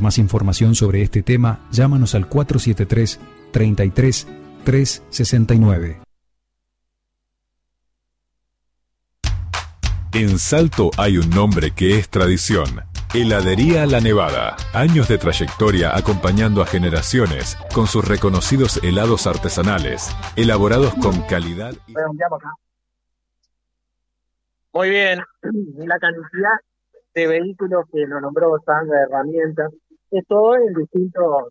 más información sobre este tema, llámanos al 473-33-369. En Salto hay un nombre que es tradición. Heladería La Nevada. Años de trayectoria acompañando a generaciones con sus reconocidos helados artesanales, elaborados con calidad. Muy bien. La cantidad de vehículos que nos nombró Sandra, herramientas, esto en distintas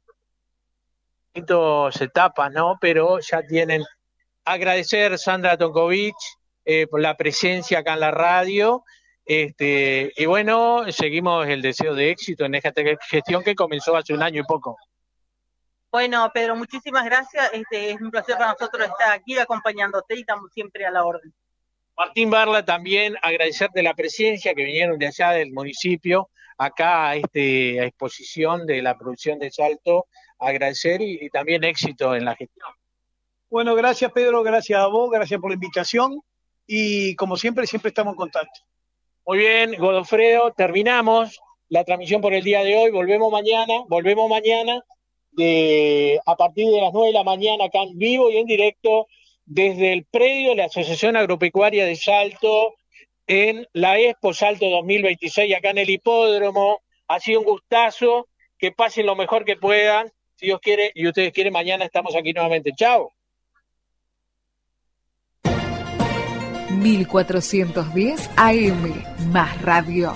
etapas, ¿no? Pero ya tienen. Agradecer, Sandra Tonkovic, por la presencia acá en la radio. Y bueno, seguimos el deseo de éxito en esta gestión que comenzó hace un año y poco. Bueno, Pedro, muchísimas gracias. Es un placer para nosotros estar aquí acompañándote y estamos siempre a la orden. Martín Barla, también agradecerte la presencia, que vinieron de allá del municipio, acá a exposición de la producción de Salto. Agradecer y también éxito en la gestión. Bueno, gracias Pedro, gracias a vos, gracias por la invitación y como siempre estamos en contacto. Muy bien, Godofredo, terminamos la transmisión por el día de hoy. Volvemos mañana a partir de las 9 de la mañana acá en vivo y en directo desde el predio de la Asociación Agropecuaria de Salto en la Expo Salto 2026 acá en el hipódromo. Ha sido un gustazo, que pasen lo mejor que puedan, si Dios quiere y ustedes quieren, mañana estamos aquí nuevamente. Chao. 1410 AM, más radio.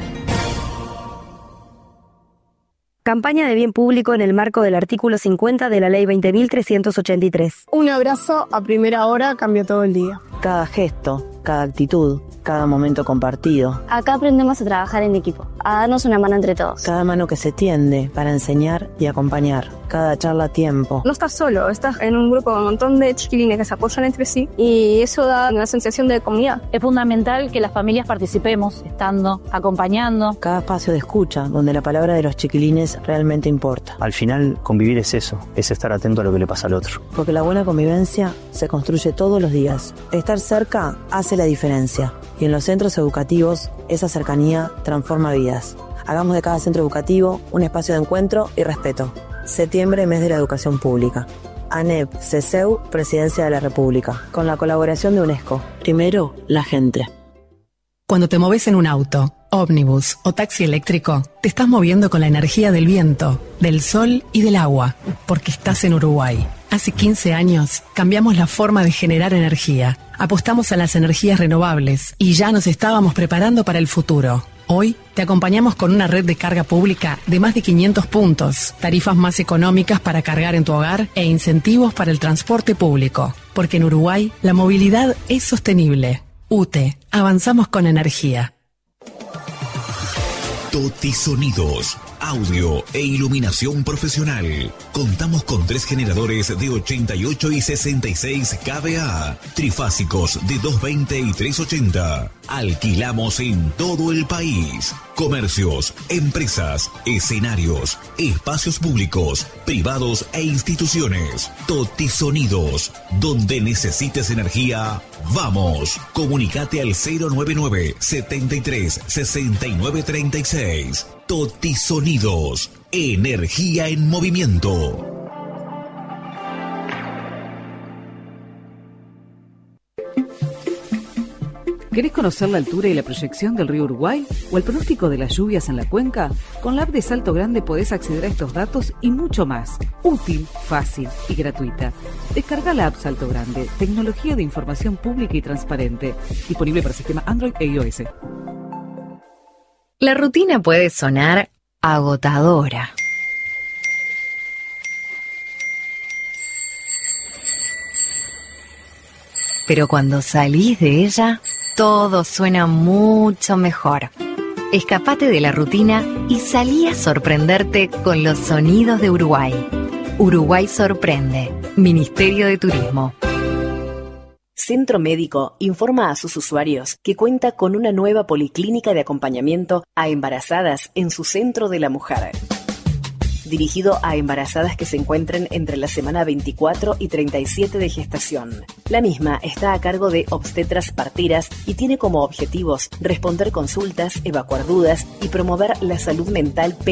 Campaña de bien público en el marco del artículo 50 de la Ley 20.383. Un abrazo a primera hora cambia todo el día. Cada gesto, cada actitud, cada momento compartido. Acá aprendemos a trabajar en equipo, a darnos una mano entre todos. Cada mano que se tiende para enseñar y acompañar. Cada charla a tiempo. No estás solo, estás en un grupo con un montón de chiquilines que se apoyan entre sí y eso da una sensación de comunidad. Es fundamental que las familias participemos, estando, acompañando. Cada espacio de escucha, donde la palabra de los chiquilines realmente importa. Al final, convivir es eso, es estar atento a lo que le pasa al otro. Porque la buena convivencia se construye todos los días. Estar cerca hace la diferencia. Y en los centros educativos, esa cercanía transforma vidas. Hagamos de cada centro educativo un espacio de encuentro y respeto. Septiembre, mes de la educación pública. ANEP, CESEU, Presidencia de la República. Con la colaboración de UNESCO. Primero, la gente. Cuando te moves en un auto, ómnibus o taxi eléctrico, te estás moviendo con la energía del viento, del sol y del agua, porque estás en Uruguay. Hace 15 años cambiamos la forma de generar energía, apostamos a las energías renovables y ya nos estábamos preparando para el futuro. Hoy te acompañamos con una red de carga pública de más de 500 puntos, tarifas más económicas para cargar en tu hogar e incentivos para el transporte público. Porque en Uruguay la movilidad es sostenible. UTE, avanzamos con energía. Toti Sonidos, audio e iluminación profesional. Contamos con 3 generadores de 88 y 66 kVA, trifásicos de 220 y 380. Alquilamos en todo el país. Comercios, empresas, escenarios, espacios públicos, privados e instituciones. Toti Sonidos, donde necesites energía, vamos. Comunicate al 099 73 69 36. Toti Sonidos, energía en movimiento. ¿Querés conocer la altura y la proyección del río Uruguay o el pronóstico de las lluvias en la cuenca? Con la app de Salto Grande podés acceder a estos datos y mucho más. Útil, fácil y gratuita. Descarga la app Salto Grande, tecnología de información pública y transparente. Disponible para sistema Android e iOS. La rutina puede sonar agotadora. Pero cuando salís de ella, todo suena mucho mejor. Escapate de la rutina y salí a sorprenderte con los sonidos de Uruguay. Uruguay sorprende. Ministerio de Turismo. Centro Médico informa a sus usuarios que cuenta con una nueva policlínica de acompañamiento a embarazadas en su Centro de la Mujer. Dirigido a embarazadas que se encuentren entre la semana 24 y 37 de gestación. La misma está a cargo de obstetras parteras y tiene como objetivos responder consultas, evacuar dudas y promover la salud mental